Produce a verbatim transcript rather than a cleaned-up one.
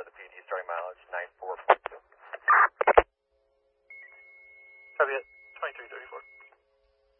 of the P D starting mileage nine four four two. Copy it, twenty-three thirty-four.